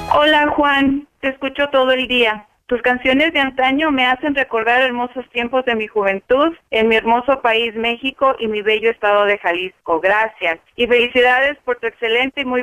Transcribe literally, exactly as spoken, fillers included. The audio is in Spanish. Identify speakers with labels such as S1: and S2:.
S1: Hola Juan, te escucho todo el día. Tus canciones de antaño me hacen recordar hermosos tiempos de mi juventud en mi hermoso país México y mi bello estado de Jalisco. Gracias. Y felicidades por tu excelente y muy